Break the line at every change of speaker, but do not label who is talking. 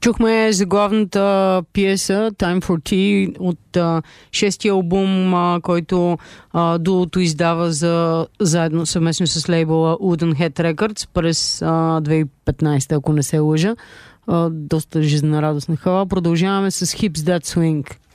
Чухме заглавната пиеса Time for Tea от шестия албум, който дуото издава заедно съвместно с лейбъла Woodenhead Records през 2015, ако не се лъжа. Доста жизнерадостна хала. Продължаваме с Hips That Swing.